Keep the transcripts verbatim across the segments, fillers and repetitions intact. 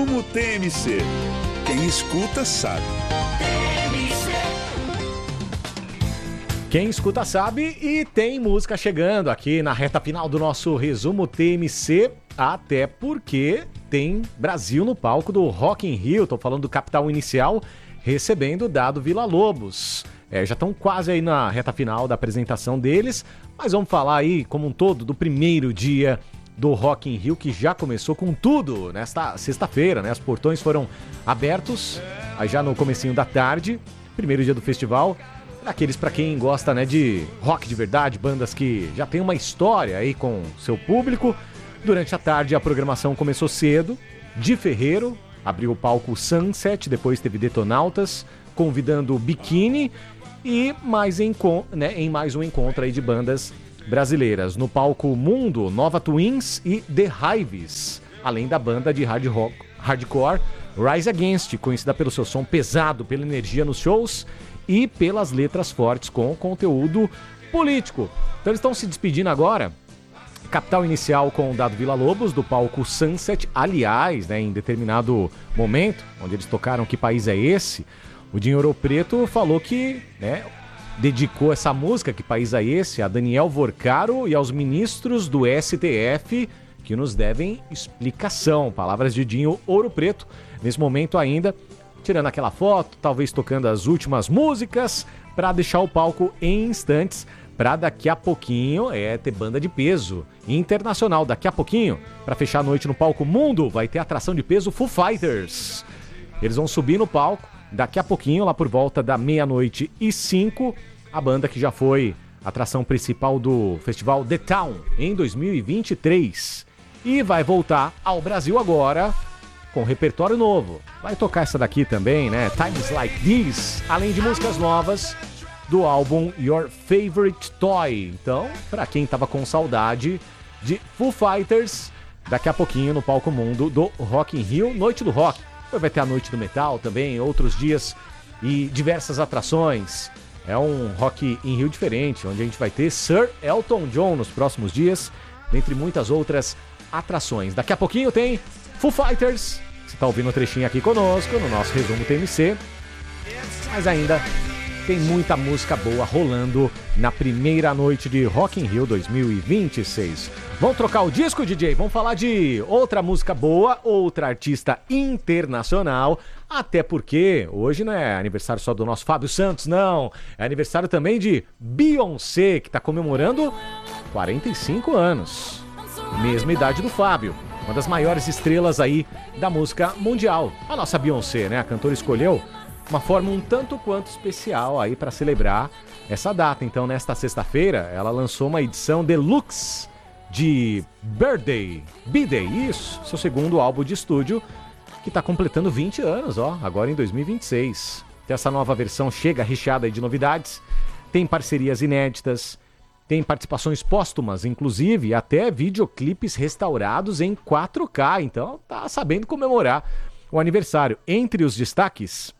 Como T M C. Quem escuta sabe. Quem escuta sabe, e tem música chegando aqui na reta final do nosso resumo T M C, até porque tem Brasil no palco do Rock in Rio. Tô falando do Capital Inicial, recebendo o Dado Villa-Lobos. É, já estão quase aí na reta final da apresentação deles, mas vamos falar aí como um todo do primeiro dia do Rock in Rio, que já começou com tudo nesta sexta-feira, né? Os portões foram abertos aí já no comecinho da tarde, primeiro dia do festival. Daqueles para quem gosta, né, de rock de verdade, bandas que já tem uma história aí com seu público. Durante a tarde a programação começou cedo. Di Ferreiro abriu o palco Sunset, depois teve Detonautas convidando Biquíni e mais em, né, em mais um encontro aí de bandas brasileiras. No palco Mundo, Nova Twins e The Hives, além da banda de hard rock, hardcore Rise Against, conhecida pelo seu som pesado, pela energia nos shows e pelas letras fortes com conteúdo político. Então eles estão se despedindo agora. Capital Inicial com o Dado Villa-Lobos do palco Sunset. Aliás, né, em determinado momento, onde eles tocaram Que País é Esse?, o Dinho Ouro Preto falou que, né, dedicou essa música Que País é Esse? A Daniel Vorcaro e aos ministros do S T F que nos devem explicação. Palavras de Dinho Ouro Preto. Nesse momento ainda tirando aquela foto, talvez tocando as últimas músicas, para deixar o palco em instantes, para daqui a pouquinho é ter banda de peso internacional. Daqui a pouquinho, para fechar a noite no palco Mundo, vai ter atração de peso Foo Fighters. Eles vão subir no palco, daqui a pouquinho, lá por volta da meia-noite e cinco, a banda que já foi atração principal do festival The Town em dois mil e vinte e três. E vai voltar ao Brasil agora, com repertório novo. Vai tocar essa daqui também, né? Times Like This, além de músicas novas do álbum Your Favorite Toy. Então, pra quem tava com saudade de Foo Fighters, daqui a pouquinho no palco Mundo do Rock in Rio, Noite do Rock. Vai ter a Noite do Metal também, outros dias e diversas atrações. É um Rock in Rio diferente, onde a gente vai ter Sir Elton John nos próximos dias, dentre muitas outras atrações. Daqui a pouquinho tem Foo Fighters. Você tá ouvindo um trechinho aqui conosco no nosso resumo T M C. Mas ainda tem muita música boa rolando na primeira noite de Rock in Rio dois mil e vinte e seis. Vamos trocar o disco, D J? Vamos falar de outra música boa, outra artista internacional. Até porque hoje não é aniversário só do nosso Fábio Santos, não. É aniversário também de Beyoncé, que tá comemorando quarenta e cinco anos. Mesma idade do Fábio. Uma das maiores estrelas aí da música mundial. A nossa Beyoncé, né? A cantora escolheu uma forma um tanto quanto especial aí para celebrar essa data. Então, nesta sexta-feira, ela lançou uma edição deluxe de Birthday, B-Day, isso, seu segundo álbum de estúdio, que está completando vinte anos, ó, agora em dois mil e vinte e seis. Então, essa nova versão chega recheada aí de novidades, tem parcerias inéditas, tem participações póstumas, inclusive até videoclipes restaurados em quatro K. Então, tá sabendo comemorar o aniversário. Entre os destaques,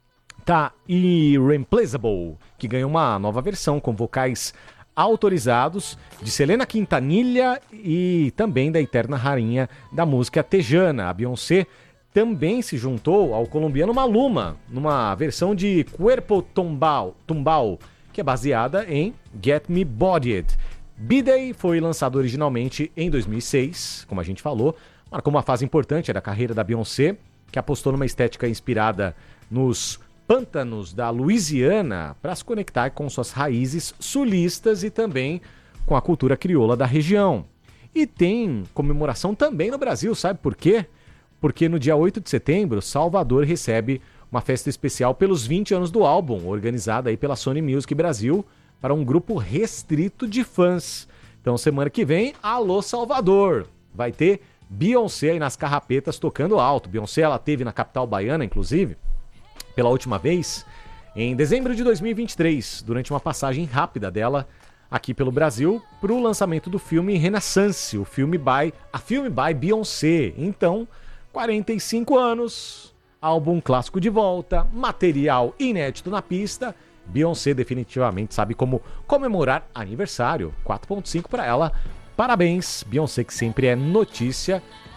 tá Irreplaceable, que ganhou uma nova versão com vocais autorizados de Selena Quintanilha e também da eterna rainha da música Tejana. A Beyoncé também se juntou ao colombiano Maluma, numa versão de Cuerpo Tumbao, Tumbao, que é baseada em Get Me Bodied. B-Day foi lançado originalmente em dois mil e seis, como a gente falou, marcou uma fase importante da carreira da Beyoncé, que apostou numa estética inspirada nos pântanos da Louisiana para se conectar com suas raízes sulistas e também com a cultura crioula da região. E tem comemoração também no Brasil, sabe por quê? Porque no dia oito de setembro, Salvador recebe uma festa especial pelos vinte anos do álbum, organizada aí pela Sony Music Brasil, para um grupo restrito de fãs. Então, semana que vem, alô Salvador! Vai ter Beyoncé aí nas carrapetas tocando alto. Beyoncé, ela teve na capital baiana, inclusive, pela última vez, em dezembro de dois mil e vinte e três, durante uma passagem rápida dela aqui pelo Brasil, para o lançamento do filme Renaissance, o filme by, a filme by Beyoncé. Então, quarenta e cinco anos, álbum clássico de volta, material inédito na pista. Beyoncé definitivamente sabe como comemorar aniversário. quatro ponto cinco para ela. Parabéns, Beyoncé, que sempre é notícia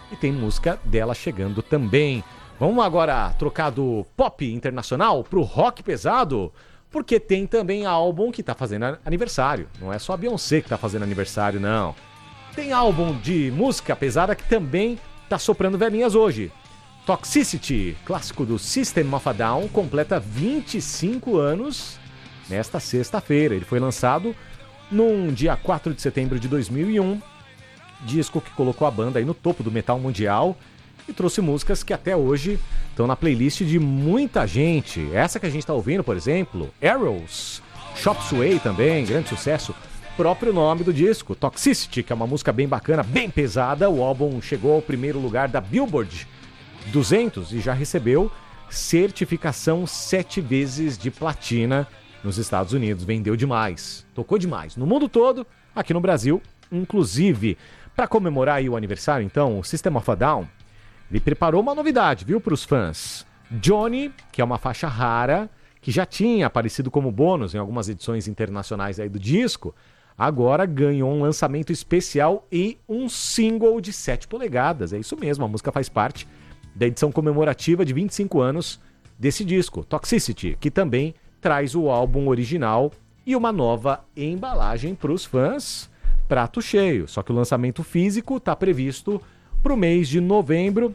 e tem música dela chegando também. Vamos agora trocar do pop internacional pro rock pesado, porque tem também álbum que tá fazendo aniversário. Não é só a Beyoncé que tá fazendo aniversário, não. Tem álbum de música pesada que também tá soprando velhinhas hoje. Toxicity, clássico do System of a Down, completa vinte e cinco anos nesta sexta-feira. Ele foi lançado num dia quatro de setembro de dois mil e um, disco que colocou a banda aí no topo do metal mundial e trouxe músicas que até hoje estão na playlist de muita gente. Essa que a gente está ouvindo, por exemplo, Arrows, Chop Suey também, grande sucesso. Próprio nome do disco, Toxicity, que é uma música bem bacana, bem pesada. O álbum chegou ao primeiro lugar da Billboard duzentos e já recebeu certificação sete vezes de platina nos Estados Unidos. Vendeu demais, tocou demais no mundo todo, aqui no Brasil, inclusive. Para comemorar aí o aniversário, então, o System of a Down, ele preparou uma novidade, viu, para os fãs. Johnny, que é uma faixa rara, que já tinha aparecido como bônus em algumas edições internacionais aí do disco, agora ganhou um lançamento especial e um single de sete polegadas. É isso mesmo, a música faz parte da edição comemorativa de vinte e cinco anos desse disco, Toxicity, que também traz o álbum original e uma nova embalagem para os fãs. Prato cheio, só que o lançamento físico está previsto para o mês de novembro.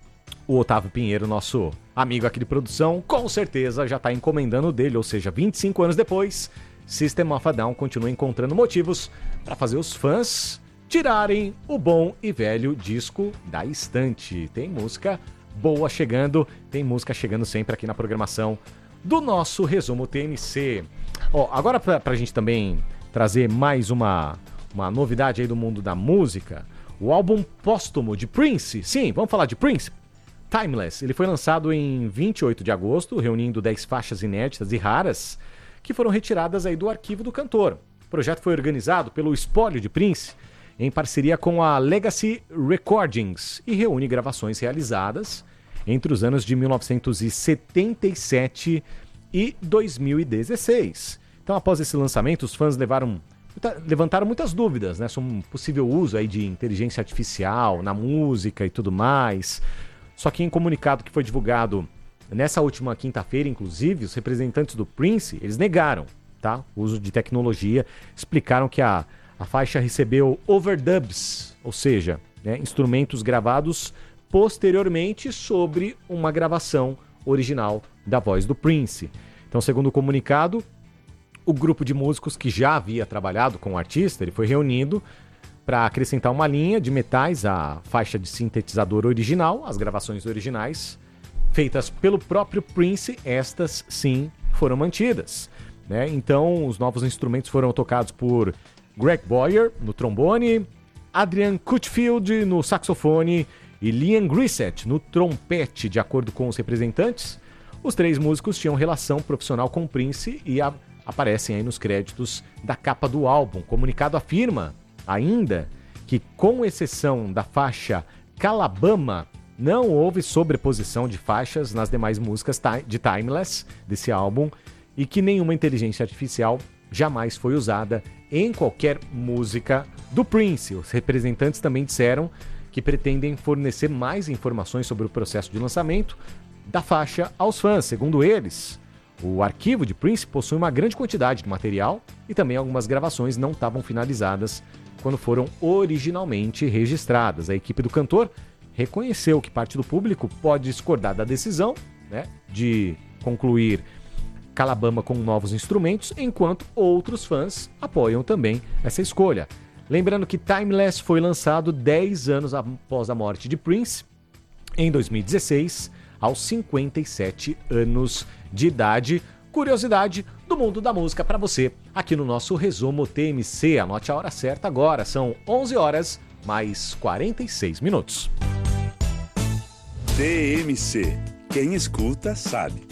O Otávio Pinheiro, nosso amigo aqui de produção, com certeza já está encomendando dele, ou seja, vinte e cinco anos depois, System of a Down continua encontrando motivos para fazer os fãs tirarem o bom e velho disco da estante. Tem música boa chegando, tem música chegando sempre aqui na programação do nosso Resumo T M C. Ó, agora para a gente também trazer mais uma, uma novidade aí do mundo da música, o álbum póstumo de Prince, sim, vamos falar de Prince, Timeless. Ele foi lançado em vinte e oito de agosto, reunindo dez faixas inéditas e raras que foram retiradas aí do arquivo do cantor. O projeto foi organizado pelo Espólio de Prince, em parceria com a Legacy Recordings, e reúne gravações realizadas entre os anos de mil novecentos e setenta e sete e dois mil e dezesseis. Então, após esse lançamento, os fãs levaram, levantaram muitas dúvidas, né, sobre um possível uso aí de inteligência artificial na música e tudo mais. Só que em comunicado que foi divulgado nessa última quinta-feira, inclusive, os representantes do Prince, eles negaram, tá, o uso de tecnologia, explicaram que a A faixa recebeu overdubs, ou seja, né, instrumentos gravados posteriormente sobre uma gravação original da voz do Prince. Então, segundo o comunicado, o grupo de músicos que já havia trabalhado com o artista, ele foi reunido para acrescentar uma linha de metais à faixa de sintetizador original, as gravações originais, feitas pelo próprio Prince, estas sim foram mantidas, né? Então, os novos instrumentos foram tocados por Greg Boyer no trombone, Adrian Cutfield no saxofone e Liam Grissett no trompete. De acordo com os representantes, os três músicos tinham relação profissional com Prince e a, aparecem aí nos créditos da capa do álbum. O comunicado afirma ainda que, com exceção da faixa Calabama, não houve sobreposição de faixas nas demais músicas de Timeless desse álbum e que nenhuma inteligência artificial jamais foi usada em qualquer música do Prince. Os representantes também disseram que pretendem fornecer mais informações sobre o processo de lançamento da faixa aos fãs. Segundo eles, o arquivo de Prince possui uma grande quantidade de material e também algumas gravações não estavam finalizadas quando foram originalmente registradas. A equipe do cantor reconheceu que parte do público pode discordar da decisão, né, de concluir Calabama com novos instrumentos, enquanto outros fãs apoiam também essa escolha. Lembrando que Timeless foi lançado dez anos após a morte de Prince, em dois mil e dezesseis, aos cinquenta e sete anos de idade. Curiosidade do mundo da música para você, aqui no nosso Resumo T M C. Anote a hora certa agora, são onze horas mais quarenta e seis minutos. T M C, quem escuta sabe.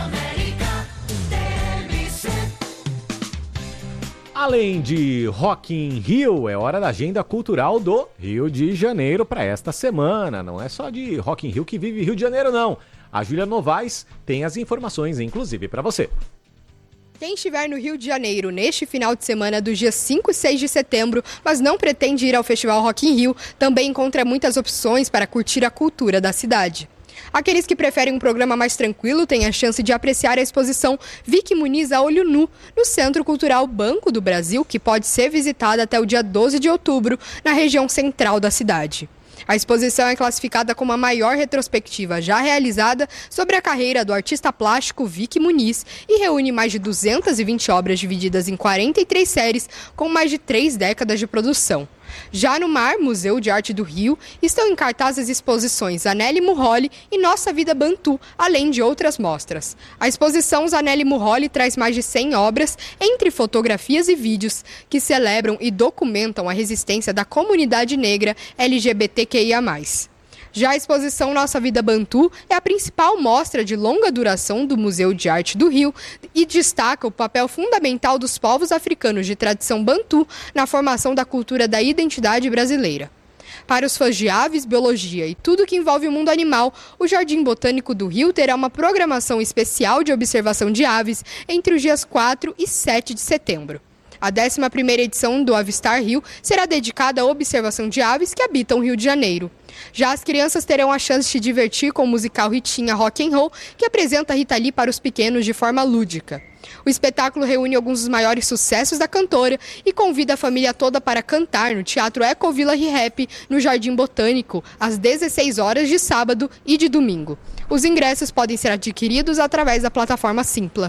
Além de Rock in Rio, é hora da agenda cultural do Rio de Janeiro para esta semana. Não é só de Rock in Rio que vive Rio de Janeiro, não. A Júlia Novaes tem as informações, inclusive, para você. Quem estiver no Rio de Janeiro neste final de semana dos dias cinco e seis de setembro, mas não pretende ir ao Festival Rock in Rio, também encontra muitas opções para curtir a cultura da cidade. Aqueles que preferem um programa mais tranquilo têm a chance de apreciar a exposição Vicky Muniz a Olho Nu, no Centro Cultural Banco do Brasil, que pode ser visitada até o dia doze de outubro, na região central da cidade. A exposição é classificada como a maior retrospectiva já realizada sobre a carreira do artista plástico Vicky Muniz e reúne mais de duzentas e vinte obras divididas em quarenta e três séries com mais de três décadas de produção. Já no Mar, Museu de Arte do Rio, estão em cartaz as exposições Zanelli Murroli e Nossa Vida Bantu, além de outras mostras. A exposição Zanelli Murroli traz mais de cem obras, entre fotografias e vídeos, que celebram e documentam a resistência da comunidade negra L G B T Q I A mais. Já a exposição Nossa Vida Bantu é a principal mostra de longa duração do Museu de Arte do Rio e destaca o papel fundamental dos povos africanos de tradição bantu na formação da cultura da identidade brasileira. Para os fãs de aves, biologia e tudo que envolve o mundo animal, o Jardim Botânico do Rio terá uma programação especial de observação de aves entre os dias quatro e sete de setembro. A décima primeira edição do Avistar Rio será dedicada à observação de aves que habitam o Rio de Janeiro. Já as crianças terão a chance de se divertir com o musical Ritinha Rock and Roll, que apresenta Rita Lee para os pequenos de forma lúdica. O espetáculo reúne alguns dos maiores sucessos da cantora e convida a família toda para cantar no Teatro Ecovila Rehap, no Jardim Botânico, às dezesseis horas de sábado e de domingo. Os ingressos podem ser adquiridos através da plataforma Simpla.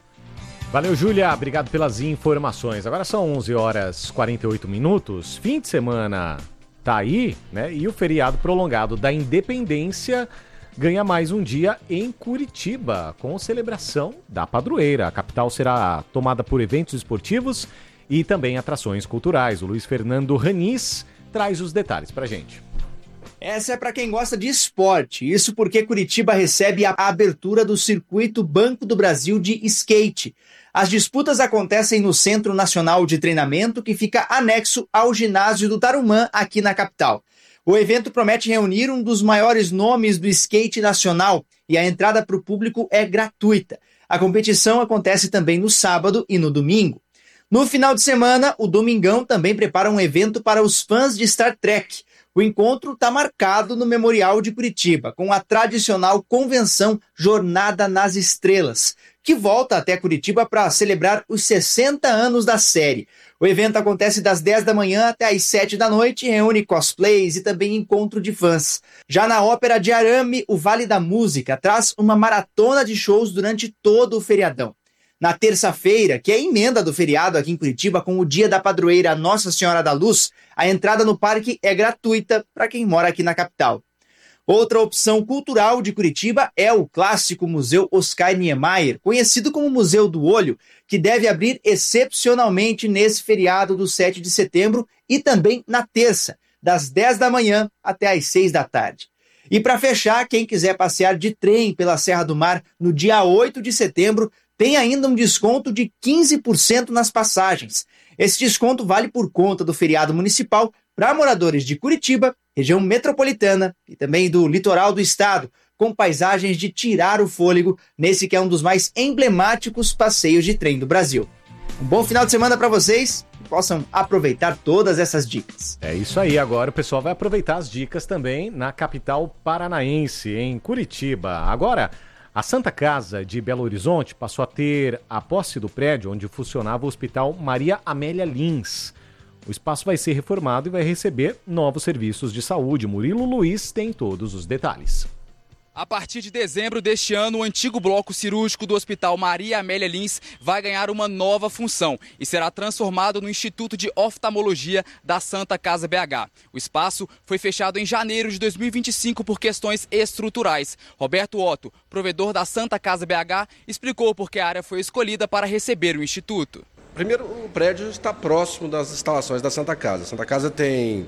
Valeu, Júlia. Obrigado pelas informações. Agora são onze horas e quarenta e oito minutos. Fim de semana tá aí, né? E o feriado prolongado da Independência ganha mais um dia em Curitiba, com celebração da padroeira. A capital será tomada por eventos esportivos e também atrações culturais. O Luiz Fernando Raniz traz os detalhes pra gente. Essa é para quem gosta de esporte, isso porque Curitiba recebe a abertura do Circuito Banco do Brasil de skate. As disputas acontecem no Centro Nacional de Treinamento, que fica anexo ao ginásio do Tarumã, aqui na capital. O evento promete reunir um dos maiores nomes do skate nacional e a entrada para o público é gratuita. A competição acontece também no sábado e no domingo. No final de semana, o Domingão também prepara um evento para os fãs de Star Trek. O encontro está marcado no Memorial de Curitiba, com a tradicional convenção Jornada nas Estrelas, que volta até Curitiba para celebrar os sessenta anos da série. O evento acontece das dez da manhã até as sete da noite e reúne cosplays e também encontro de fãs. Já na Ópera de Arame, o Vale da Música traz uma maratona de shows durante todo o feriadão. Na terça-feira, que é a emenda do feriado aqui em Curitiba, com o dia da padroeira Nossa Senhora da Luz, a entrada no parque é gratuita para quem mora aqui na capital. Outra opção cultural de Curitiba é o clássico Museu Oscar Niemeyer, conhecido como Museu do Olho, que deve abrir excepcionalmente nesse feriado do sete de setembro e também na terça, das dez da manhã até as seis da tarde. E para fechar, quem quiser passear de trem pela Serra do Mar no dia oito de setembro, tem ainda um desconto de quinze por cento nas passagens. Esse desconto vale por conta do feriado municipal para moradores de Curitiba, região metropolitana e também do litoral do estado, com paisagens de tirar o fôlego nesse que é um dos mais emblemáticos passeios de trem do Brasil. Um bom final de semana para vocês e possam aproveitar todas essas dicas. É isso aí, agora o pessoal vai aproveitar as dicas também na capital paranaense, em Curitiba. Agora, a Santa Casa de Belo Horizonte passou a ter a posse do prédio onde funcionava o Hospital Maria Amélia Lins. O espaço vai ser reformado e vai receber novos serviços de saúde. Murilo Luiz tem todos os detalhes. A partir de dezembro deste ano, o antigo bloco cirúrgico do Hospital Maria Amélia Lins vai ganhar uma nova função e será transformado no Instituto de Oftalmologia da Santa Casa B H. O espaço foi fechado em janeiro de dois mil e vinte e cinco por questões estruturais. Roberto Otto, provedor da Santa Casa B H, explicou por que a área foi escolhida para receber o Instituto. Primeiro, o prédio está próximo das instalações da Santa Casa. A Santa Casa tem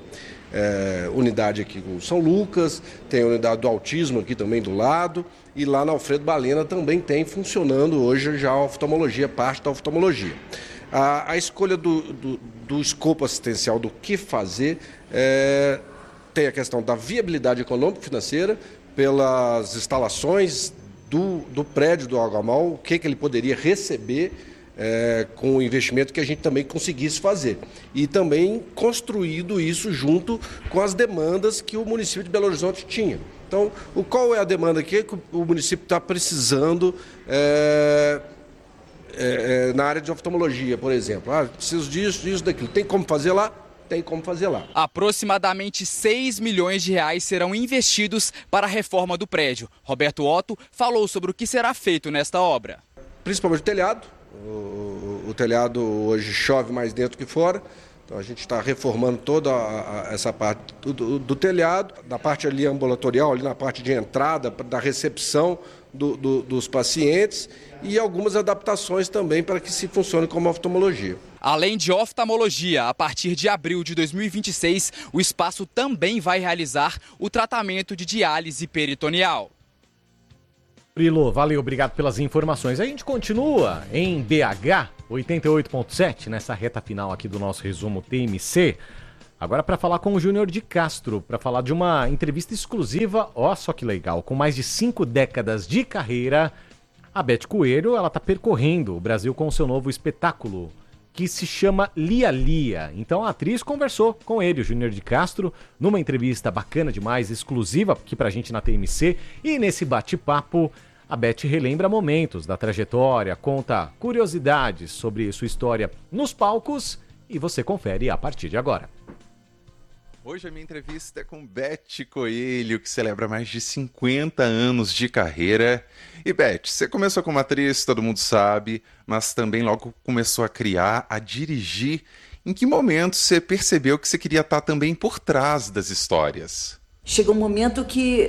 é, unidade aqui com São Lucas, tem unidade do autismo aqui também do lado, e lá na Alfredo Balena também tem funcionando hoje já a oftalmologia, parte da oftalmologia. A, a escolha do, do, do escopo assistencial, do que fazer, é, tem a questão da viabilidade econômico-financeira, pelas instalações do, do prédio do Algamal, o que, que ele poderia receber, é, com o investimento que a gente também conseguisse fazer. E também construído isso junto com as demandas que o município de Belo Horizonte tinha. Então, o, qual é a demanda aqui que o município está precisando é, é, na área de oftalmologia, por exemplo? Ah, preciso disso, disso, daquilo. Tem como fazer lá? Tem como fazer lá. Aproximadamente seis milhões de reais serão investidos para a reforma do prédio. Roberto Otto falou sobre o que será feito nesta obra. Principalmente o telhado. O, o, o telhado hoje chove mais dentro que fora. Então a gente está reformando toda a, a, essa parte do, do, do telhado, na parte ali ambulatorial, ali na parte de entrada, da recepção do, do, dos pacientes e algumas adaptações também para que se funcione como oftalmologia. Além de oftalmologia, a partir de abril de dois mil e vinte e seis, o espaço também vai realizar o tratamento de diálise peritoneal. Prilo, valeu, obrigado pelas informações. A gente continua em B H oitenta e oito ponto sete, nessa reta final aqui do nosso resumo T M C. Agora para falar com o Júnior de Castro, para falar de uma entrevista exclusiva, ó só que legal, com mais de cinco décadas de carreira, a Beth Coelho, ela tá percorrendo o Brasil com o seu novo espetáculo, que se chama Lia Lia. Então a atriz conversou com ele, o Júnior de Castro, numa entrevista bacana demais, exclusiva aqui pra gente na T M C, e nesse bate-papo a Beth relembra momentos da trajetória, conta curiosidades sobre sua história nos palcos e você confere a partir de agora. Hoje a minha entrevista é com Beth Coelho, que celebra mais de cinquenta anos de carreira. E Beth, você começou como atriz, todo mundo sabe, mas também logo começou a criar, a dirigir. Em que momento você percebeu que você queria estar também por trás das histórias? Chega um momento que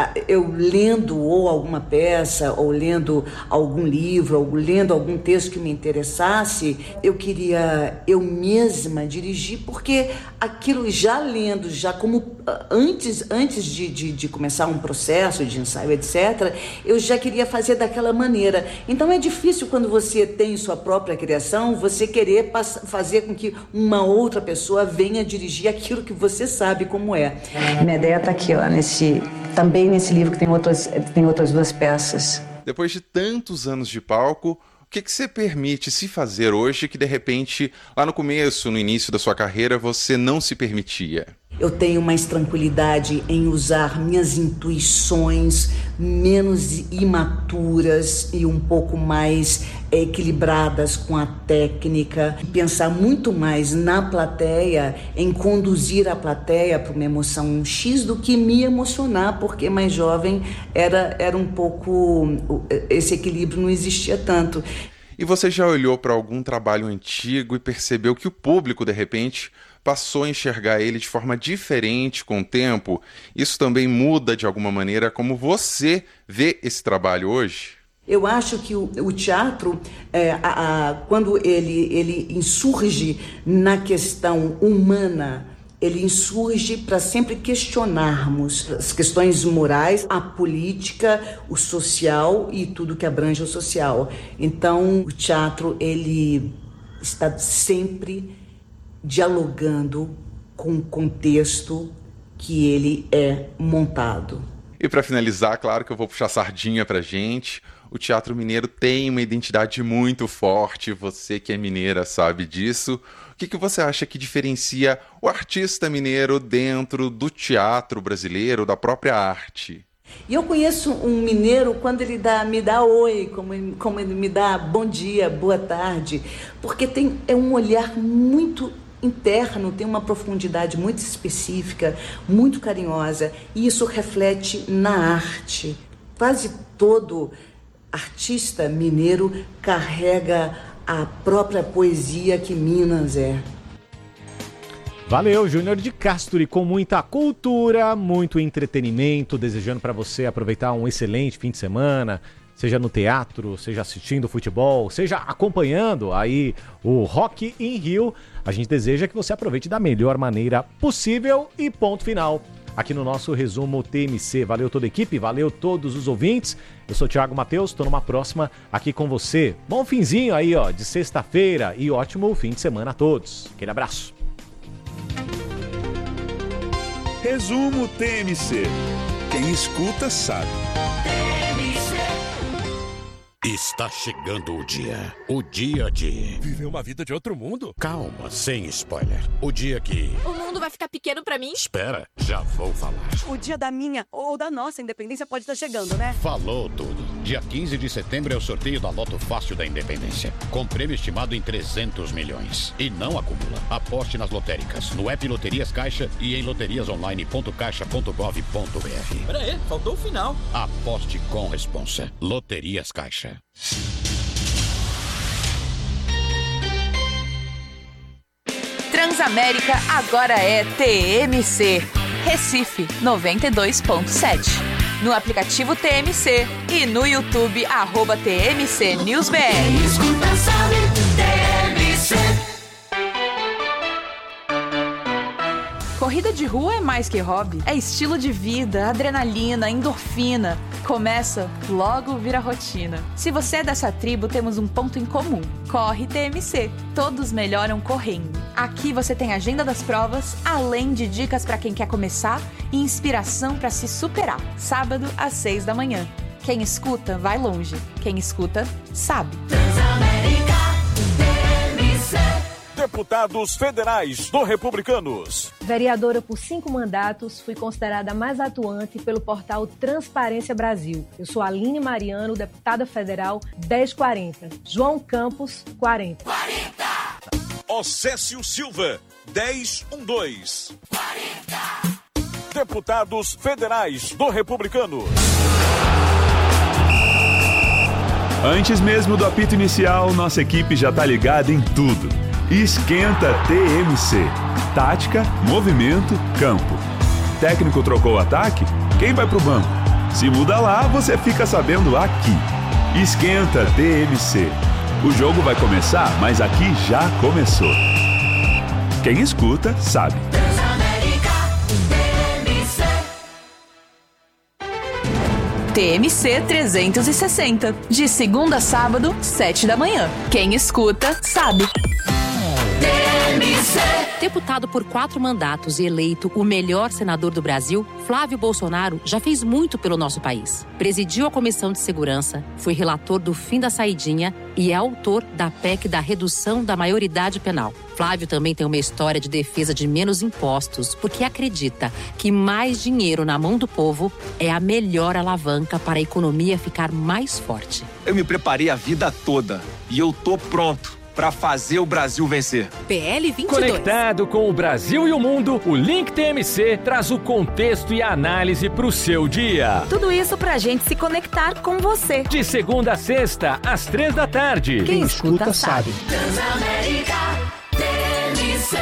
eu lendo ou alguma peça, ou lendo algum livro, ou lendo algum texto que me interessasse, eu queria eu mesma dirigir, porque aquilo já lendo, já como antes, antes de, de, de começar um processo de ensaio, etcétera, eu já queria fazer daquela maneira. Então é difícil quando você tem sua própria criação, você querer passar, fazer com que uma outra pessoa venha dirigir aquilo que você sabe como é. Minha ideia está aqui, ó, nesse, também nesse livro que tem outras, tem outras duas peças. Depois de tantos anos de palco, o que, que você permite se fazer hoje que de repente, lá no começo, no início da sua carreira, você não se permitia? Eu tenho mais tranquilidade em usar minhas intuições menos imaturas e um pouco mais equilibradas com a técnica. Pensar muito mais na plateia, em conduzir a plateia para uma emoção X do que me emocionar, porque mais jovem era, era um pouco... esse equilíbrio não existia tanto. E você já olhou para algum trabalho antigo e percebeu que o público, de repente, passou a enxergar ele de forma diferente com o tempo? Isso também muda, de alguma maneira, como você vê esse trabalho hoje? Eu acho que o, o teatro, é, a, a, quando ele, ele insurge na questão humana, ele insurge para sempre questionarmos as questões morais, a política, o social e tudo que abrange o social. Então, o teatro, ele está sempre dialogando com o contexto que ele é montado. E para finalizar, claro que eu vou puxar sardinha pra gente. O Teatro Mineiro tem uma identidade muito forte, você que é mineira sabe disso. O que, que você acha que diferencia o artista mineiro dentro do teatro brasileiro, da própria arte? E eu conheço um mineiro quando ele dá, me dá oi, como, como ele me dá bom dia, boa tarde, porque tem, é um olhar muito interno, tem uma profundidade muito específica, muito carinhosa, e isso reflete na arte. Quase todo artista mineiro carrega a própria poesia que Minas é. Valeu, Júnior de Castro, e com muita cultura, muito entretenimento, desejando para você aproveitar um excelente fim de semana, seja no teatro, seja assistindo futebol, seja acompanhando aí o Rock in Rio. A gente deseja que você aproveite da melhor maneira possível e ponto final. Aqui no nosso resumo T M C. Valeu toda a equipe, valeu todos os ouvintes. Eu sou o Thiago Matheus, estou numa próxima aqui com você. Bom finzinho aí, ó, de sexta-feira e ótimo fim de semana a todos. Aquele abraço. Resumo T M C. Quem escuta sabe. Está chegando o dia. O dia de... Viver uma vida de outro mundo? Calma, sem spoiler. O dia que... O mundo vai ficar pequeno pra mim? Espera, já vou falar. O dia da minha ou da nossa independência pode estar chegando, né? Falou tudo. Dia quinze de setembro é o sorteio da Loto Fácil da Independência. Com prêmio estimado em trezentos milhões. E não acumula. Aposte nas lotéricas, no app Loterias Caixa e em loterias online ponto caixa ponto gov ponto br. Pera aí, faltou o final. Aposte com responsa. Loterias Caixa. Transamérica agora é T M C. Recife noventa e dois ponto sete. No aplicativo T M C e no YouTube, arroba T M C News B R. Escuta, sabe, T M C. Corrida de rua é mais que hobby. É estilo de vida, adrenalina, endorfina. Começa, logo vira rotina. Se você é dessa tribo, temos um ponto em comum. Corre T M C. Todos melhoram correndo. Aqui você tem agenda das provas, além de dicas para quem quer começar e inspiração para se superar. Sábado, às seis da manhã. Quem escuta, vai longe. Quem escuta, sabe. Transamérica, T M C. Deputados federais do Republicanos. Vereadora por cinco mandatos, fui considerada a mais atuante pelo portal Transparência Brasil. Eu sou Aline Mariano, deputada federal dez quarenta. João Campos, quarenta. quarenta. Océsio Silva, dez doze. quarenta. Deputados federais do Republicanos. Antes mesmo do apito inicial, nossa equipe já tá ligada em tudo. Esquenta T M C. Tática, movimento, campo. Técnico trocou o ataque? Quem vai pro banco? Se muda lá, você fica sabendo aqui. Esquenta T M C. O jogo vai começar, mas aqui já começou. Quem escuta, sabe. Transamérica, T M C. T M C trezentos e sessenta. De segunda a sábado, sete da manhã. Quem escuta, sabe. T M C. Deputado por quatro mandatos e eleito o melhor senador do Brasil, Flávio Bolsonaro já fez muito pelo nosso país. Presidiu a Comissão de Segurança, foi relator do fim da saidinha e é autor da P E C da redução da maioridade penal. Flávio também tem uma história de defesa de menos impostos, porque acredita que mais dinheiro na mão do povo é a melhor alavanca para a economia ficar mais forte. Eu me preparei a vida toda e eu tô pronto para fazer o Brasil vencer. P L vinte e dois. Conectado com o Brasil e o mundo, o Link T M C traz o contexto e a análise para o seu dia. Tudo isso pra gente se conectar com você. De segunda a sexta, às três da tarde. Quem, Quem escuta, escuta sabe. Transamérica, T M C.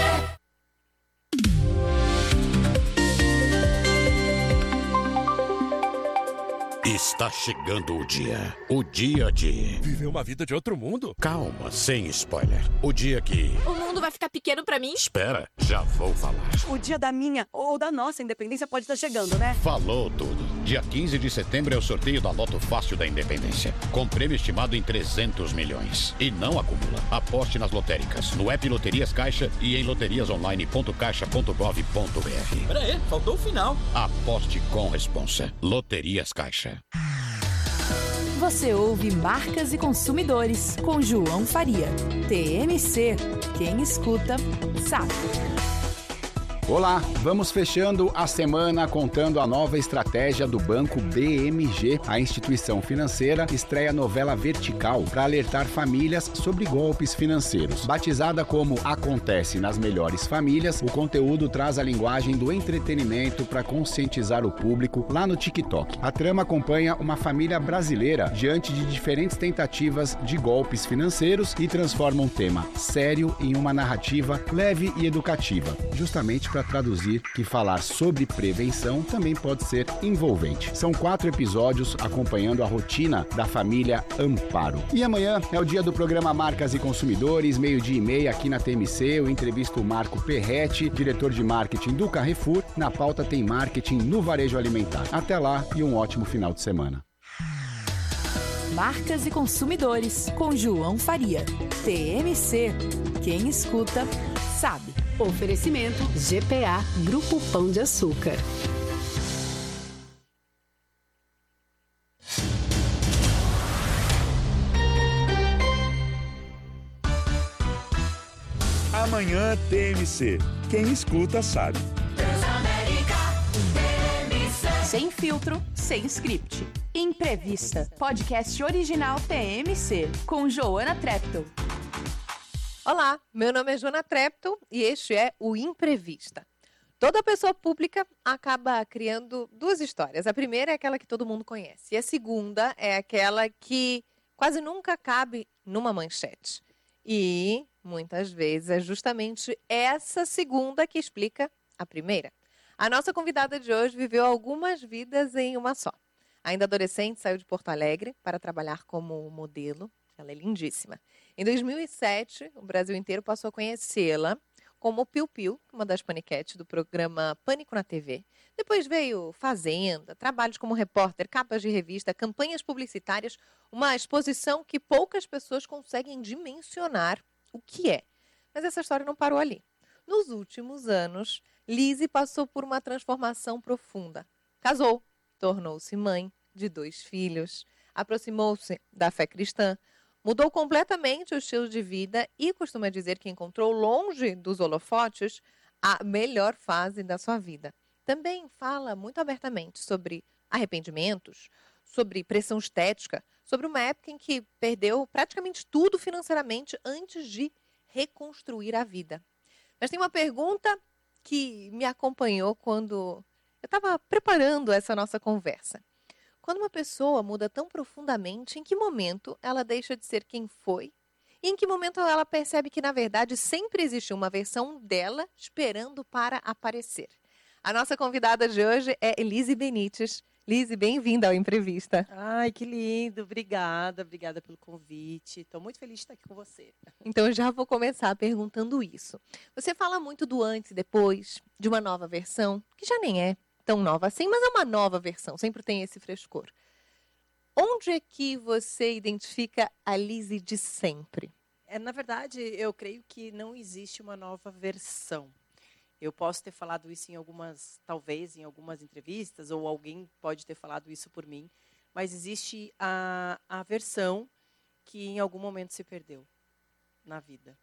Está chegando o dia. O dia de... Viver uma vida de outro mundo? Calma, sem spoiler. O dia que... O mundo vai ficar pequeno pra mim? Espera, já vou falar. O dia da minha ou da nossa independência pode estar chegando, né? Falou tudo. Dia quinze de setembro é o sorteio da Loto Fácil da Independência. Com prêmio estimado em trezentos milhões. E não acumula. Aposte nas lotéricas, no app Loterias Caixa e em loterias online ponto caixa ponto gov ponto br. Pera aí, faltou o final. Aposte com responsa. Loterias Caixa. Você ouve Marcas e Consumidores, com João Faria. T M C. Quem escuta, sabe. Olá, vamos fechando a semana contando a nova estratégia do Banco B M G. A instituição financeira estreia novela vertical para alertar famílias sobre golpes financeiros. Batizada como Acontece nas Melhores Famílias, o conteúdo traz a linguagem do entretenimento para conscientizar o público lá no TikTok. A trama acompanha uma família brasileira diante de diferentes tentativas de golpes financeiros e transforma um tema sério em uma narrativa leve e educativa, justamente para traduzir que falar sobre prevenção também pode ser envolvente. São quatro episódios acompanhando a rotina da família Amparo. E amanhã é o dia do programa Marcas e Consumidores, meio-dia e meia aqui na T M C. Eu entrevisto o Marco Perretti, diretor de marketing do Carrefour. Na pauta tem marketing no varejo alimentar. Até lá e um ótimo final de semana. Marcas e Consumidores, com João Faria. T M C. Quem escuta, sabe. Oferecimento G P A, Grupo Pão de Açúcar. Amanhã T M C. Quem escuta sabe. Transamérica T M C. Sem filtro, sem script. Imprevista. Podcast original T M C. Com Joana Treptow. Olá, meu nome é Joana Treptow e este é o Imprevista. Toda pessoa pública acaba criando duas histórias. A primeira é aquela que todo mundo conhece. E a segunda é aquela que quase nunca cabe numa manchete. E, muitas vezes, é justamente essa segunda que explica a primeira. A nossa convidada de hoje viveu algumas vidas em uma só. Ainda adolescente, saiu de Porto Alegre para trabalhar como modelo. Ela é lindíssima. Em dois mil e sete, o Brasil inteiro passou a conhecê-la como Piu Piu, uma das paniquetes do programa Pânico na T V. Depois veio Fazenda, trabalhos como repórter, capas de revista, campanhas publicitárias, uma exposição que poucas pessoas conseguem dimensionar o que é. Mas essa história não parou ali. Nos últimos anos, Lizzy passou por uma transformação profunda. Casou, tornou-se mãe de dois filhos, aproximou-se da fé cristã, mudou completamente o estilo de vida e costuma dizer que encontrou longe dos holofotes a melhor fase da sua vida. Também fala muito abertamente sobre arrependimentos, sobre pressão estética, sobre uma época em que perdeu praticamente tudo financeiramente antes de reconstruir a vida. Mas tem uma pergunta que me acompanhou quando eu estava preparando essa nossa conversa. Quando uma pessoa muda tão profundamente, em que momento ela deixa de ser quem foi? E em que momento ela percebe que, na verdade, sempre existiu uma versão dela esperando para aparecer? A nossa convidada de hoje é Lizzy Benítez. Lizzy, bem-vinda ao Imprevista. Ai, que lindo. Obrigada, obrigada pelo convite. Estou muito feliz de estar aqui com você. Então, já vou começar perguntando isso. Você fala muito do antes e depois, de uma nova versão, que já nem é tão nova assim, mas é uma nova versão, sempre tem esse frescor. Onde é que você identifica a Lizzy de sempre? É, na verdade, eu creio que não existe uma nova versão. Eu posso ter falado isso em algumas, talvez em algumas entrevistas, ou alguém pode ter falado isso por mim, mas existe a, a versão que em algum momento se perdeu na vida.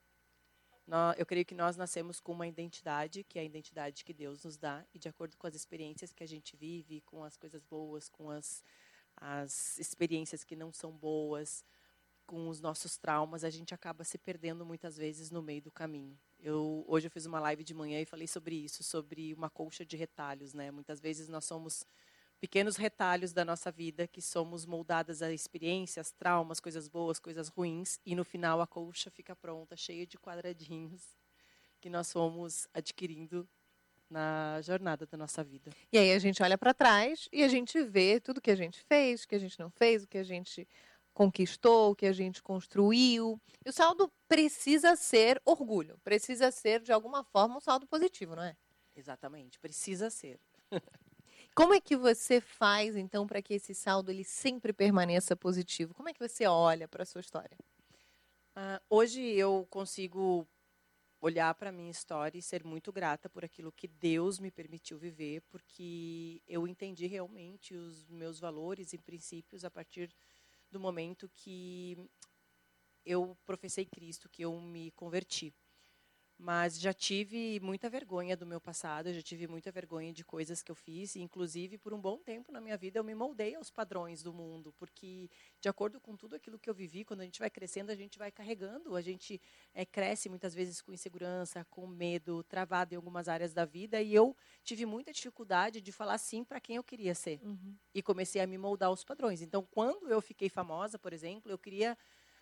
Eu creio que nós nascemos com uma identidade, que é a identidade que Deus nos dá, e de acordo com as experiências que a gente vive, com as coisas boas, com as, as experiências que não são boas, com os nossos traumas, a gente acaba se perdendo muitas vezes no meio do caminho. Eu, hoje eu fiz uma live de manhã e falei sobre isso, sobre uma colcha de retalhos, né? Muitas vezes nós somos pequenos retalhos da nossa vida, que somos moldadas a experiências, traumas, coisas boas, coisas ruins, e no final a colcha fica pronta, cheia de quadradinhos, que nós fomos adquirindo na jornada da nossa vida. E aí a gente olha para trás e a gente vê tudo que a gente fez, o que a gente não fez, o que a gente conquistou, o que a gente construiu. E o saldo precisa ser orgulho, precisa ser, de alguma forma, um saldo positivo, não é? Exatamente, precisa ser. Como é que você faz, então, para que esse saldo ele sempre permaneça positivo? Como é que você olha para a sua história? Uh, hoje eu consigo olhar para a minha história e ser muito grata por aquilo que Deus me permitiu viver, porque eu entendi realmente os meus valores e princípios a partir do momento que eu professei Cristo, que eu me converti. Mas já tive muita vergonha do meu passado, já tive muita vergonha de coisas que eu fiz, e inclusive por um bom tempo na minha vida eu me moldei aos padrões do mundo, porque de acordo com tudo aquilo que eu vivi, quando a gente vai crescendo, a gente vai carregando, a gente é, cresce muitas vezes com insegurança, com medo, travado em algumas áreas da vida, e eu tive muita dificuldade de falar sim para quem eu queria ser. Uhum. E comecei a me moldar aos padrões. Então, quando eu fiquei famosa, por exemplo, eu queria,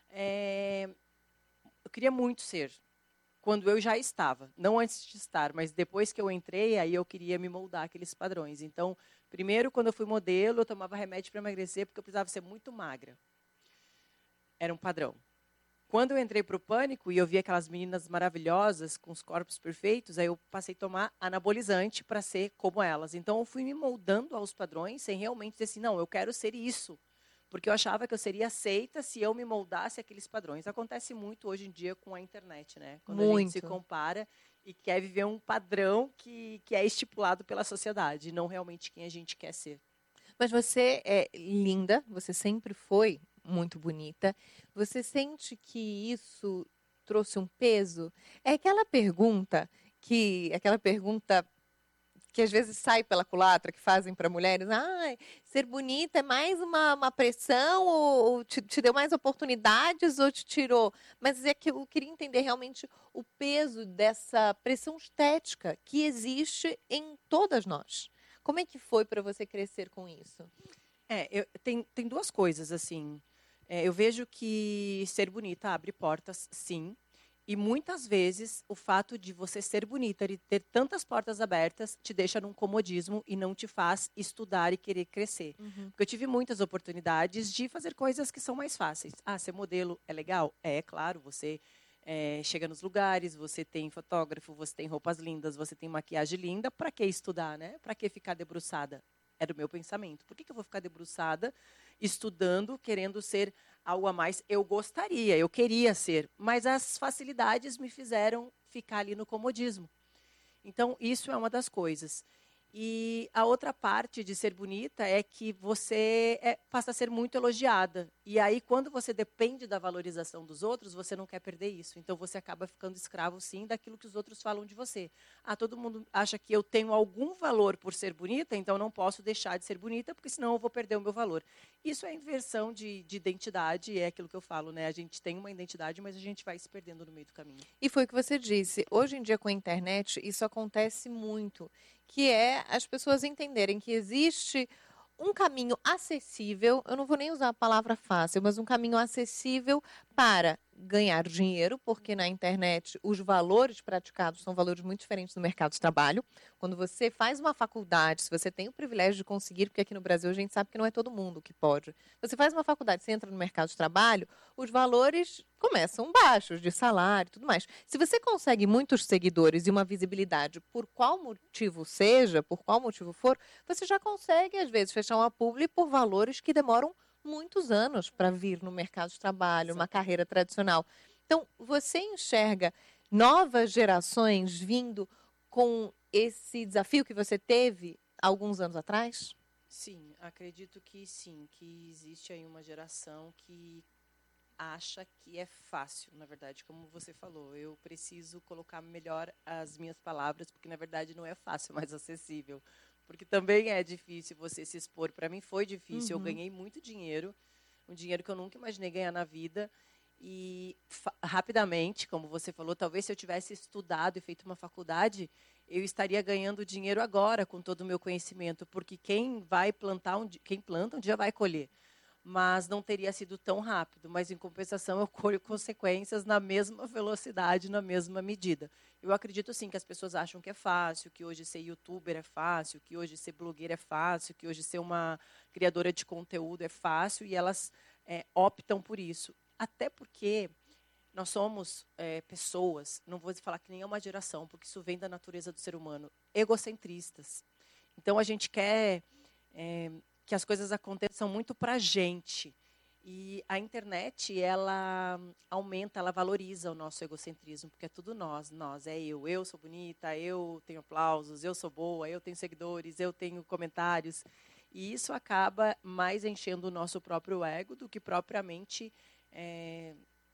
é, eu queria muito ser quando eu já estava, não antes de estar, mas depois que eu entrei, aí eu queria me moldar aqueles padrões. Então, primeiro, quando eu fui modelo, eu tomava remédio para emagrecer porque eu precisava ser muito magra. Era um padrão. Quando eu entrei para o Pânico e eu vi aquelas meninas maravilhosas, com os corpos perfeitos, aí eu passei a tomar anabolizante para ser como elas. Então, eu fui me moldando aos padrões sem realmente dizer assim, não, eu quero ser isso. Porque eu achava que eu seria aceita se eu me moldasse aqueles padrões. Acontece muito hoje em dia com a internet, né? Quando muito. A gente se compara e quer viver um padrão que, que é estipulado pela sociedade, não realmente quem a gente quer ser. Mas você é linda, você sempre foi muito bonita. Você sente que isso trouxe um peso? É aquela pergunta que, aquela pergunta que às vezes sai pela culatra, que fazem para mulheres, ah, ser bonita é mais uma, uma pressão, ou, ou te, te deu mais oportunidades, ou te tirou? Mas é que eu queria entender realmente o peso dessa pressão estética que existe em todas nós. Como é que foi para você crescer com isso? É, eu, tem, tem duas coisas, assim. É, eu vejo que ser bonita abre portas, sim. E muitas vezes o fato de você ser bonita e ter tantas portas abertas te deixa num comodismo e não te faz estudar e querer crescer. Uhum. Porque eu tive muitas oportunidades de fazer coisas que são mais fáceis. Ah, ser modelo é legal? É, claro, você é, chega nos lugares, você tem fotógrafo, você tem roupas lindas, você tem maquiagem linda. Para que estudar, né? Para que ficar debruçada? Era o meu pensamento. Por que, que eu vou ficar debruçada, estudando, querendo ser algo a mais? Eu gostaria, eu queria ser, mas as facilidades me fizeram ficar ali no comodismo. Então, isso é uma das coisas. E a outra parte de ser bonita é que você é, passa a ser muito elogiada. E aí, quando você depende da valorização dos outros, você não quer perder isso. Então, você acaba ficando escravo, sim, daquilo que os outros falam de você. Ah, todo mundo acha que eu tenho algum valor por ser bonita, então não posso deixar de ser bonita, porque senão eu vou perder o meu valor. Isso é inversão de, de identidade, é aquilo que eu falo, né? A gente tem uma identidade, mas a gente vai se perdendo no meio do caminho. E foi o que você disse. Hoje em dia, com a internet, isso acontece muito, que é as pessoas entenderem que existe um caminho acessível, eu não vou nem usar a palavra fácil, mas um caminho acessível para ganhar dinheiro, porque na internet os valores praticados são valores muito diferentes do mercado de trabalho. Quando você faz uma faculdade, se você tem o privilégio de conseguir, porque aqui no Brasil a gente sabe que não é todo mundo que pode. Você faz uma faculdade, você entra no mercado de trabalho, os valores começam baixos, de salário e tudo mais. Se você consegue muitos seguidores e uma visibilidade, por qual motivo seja, por qual motivo for, você já consegue, às vezes, fechar uma publi por valores que demoram muitos anos para vir no mercado de trabalho, uma carreira tradicional. Então, você enxerga novas gerações vindo com esse desafio que você teve alguns anos atrás? Sim, acredito que sim, que existe aí uma geração que acha que é fácil, na verdade, como você falou. Eu preciso colocar melhor as minhas palavras, porque, na verdade, não é fácil, mas acessível. Porque também é difícil você se expor. Para mim foi difícil. Uhum. Eu ganhei muito dinheiro, um dinheiro que eu nunca imaginei ganhar na vida. E rapidamente, como você falou, talvez se eu tivesse estudado e feito uma faculdade, eu estaria ganhando dinheiro agora com todo o meu conhecimento, porque quem vai plantar, um, quem planta um dia vai colher. Mas não teria sido tão rápido. Mas, em compensação, eu colho consequências na mesma velocidade, na mesma medida. Eu acredito, sim, que as pessoas acham que é fácil, que hoje ser youtuber é fácil, que hoje ser blogueira é fácil, que hoje ser uma criadora de conteúdo é fácil, e elas é, optam por isso. Até porque nós somos é, pessoas, não vou falar que nem é uma geração, porque isso vem da natureza do ser humano, egocentristas. Então, a gente quer... É, que as coisas aconteçam muito para a gente. E a internet, ela aumenta, ela valoriza o nosso egocentrismo, porque é tudo nós, nós, é eu. Eu sou bonita, eu tenho aplausos, eu sou boa, eu tenho seguidores, eu tenho comentários. E isso acaba mais enchendo o nosso próprio ego do que propriamente é,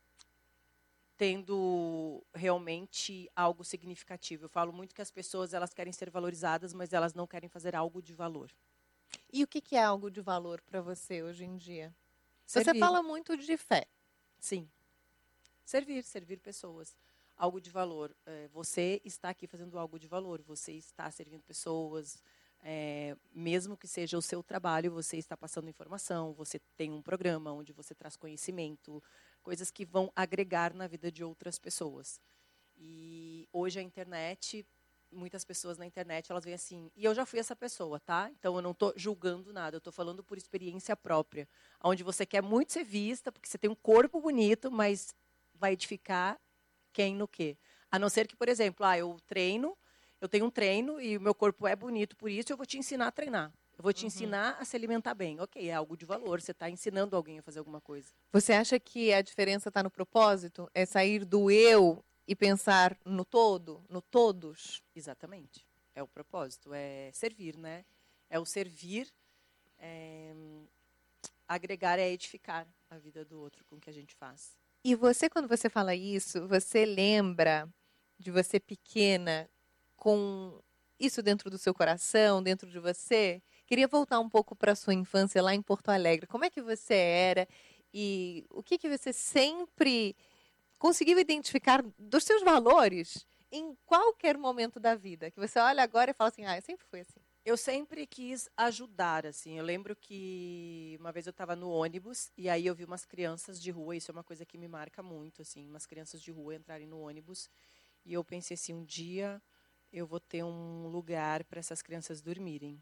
tendo realmente algo significativo. Eu falo muito que as pessoas elas querem ser valorizadas, mas elas não querem fazer algo de valor. E o que é algo de valor para você hoje em dia? Servir. Você fala muito de fé. Sim. Servir, servir pessoas. Algo de valor. É, você está aqui fazendo algo de valor. Você está servindo pessoas. É, mesmo que seja o seu trabalho, você está passando informação. Você tem um programa onde você traz conhecimento. Coisas que vão agregar na vida de outras pessoas. E hoje a internet... Muitas pessoas na internet, elas veem assim, e eu já fui essa pessoa, tá? Então, eu não estou julgando nada, eu estou falando por experiência própria. Onde você quer muito ser vista, porque você tem um corpo bonito, mas vai edificar quem no quê? A não ser que, por exemplo, ah, eu treino, eu tenho um treino e o meu corpo é bonito por isso, eu vou te ensinar a treinar. Eu vou te uhum. ensinar a se alimentar bem. Ok, é algo de valor, você está ensinando alguém a fazer alguma coisa. Você acha que a diferença está no propósito? É sair do eu... e pensar no todo, no todos? Exatamente. É o propósito, é servir, né? É o servir, é... agregar é edificar a vida do outro com o que a gente faz. E você, quando você fala isso, você lembra de você pequena com isso dentro do seu coração, dentro de você? Queria voltar um pouco para a sua infância lá em Porto Alegre. Como é que você era e o que, que você sempre conseguiu identificar dos seus valores em qualquer momento da vida? Que você olha agora e fala assim, ah, eu sempre fui assim. Eu sempre quis ajudar, assim. Eu lembro que uma vez eu estava no ônibus e aí eu vi umas crianças de rua. Isso é uma coisa que me marca muito, assim. Umas crianças de rua entrarem no ônibus e eu pensei assim, um dia eu vou ter um lugar para essas crianças dormirem.